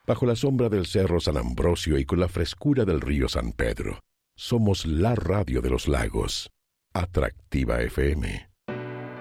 bajo la sombra del Cerro San Ambrosio y con la frescura del río San Pedro. Somos la radio de los lagos. Atractiva FM.